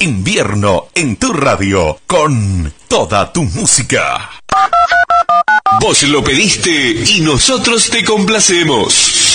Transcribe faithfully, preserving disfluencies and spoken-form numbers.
Invierno en tu radio, con toda tu música. Vos lo pediste y nosotros te complacemos.